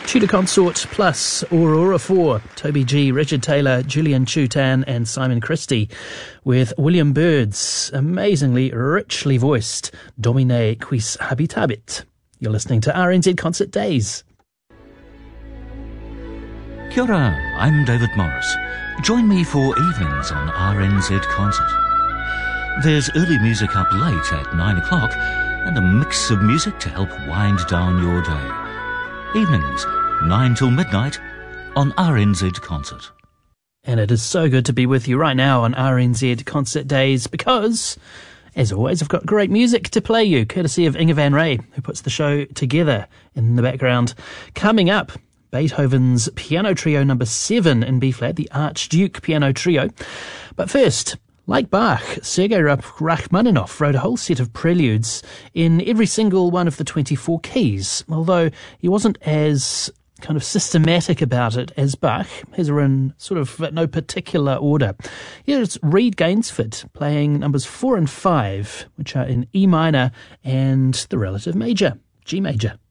Tudor Consort plus Aurora 4, Toby G, Richard Taylor, Julian Chutan and Simon Christie, with William Bird's amazingly richly voiced Domine Quis Habitabit. You're listening to RNZ Concert Days. Kia ora, I'm David Morris. Join me for evenings on RNZ Concert. There's early music up late at 9 o'clock and a mix of music to help wind down your day. Evenings, 9 till midnight on RNZ Concert. And it is so good to be with you right now on RNZ Concert Days because, as always, I've got great music to play you, courtesy of Inga Van Ray, who puts the show together in the background. Coming up, Beethoven's Piano Trio No. 7 in B-flat, the Archduke Piano Trio. But first, like Bach, Sergei Rachmaninoff wrote a whole set of preludes in every single one of the 24 keys, although he wasn't as kind of systematic about it as Bach. His are in sort of no particular order. Here's Reed Gainsford playing numbers 4 and 5, which are in E minor and the relative major, G major.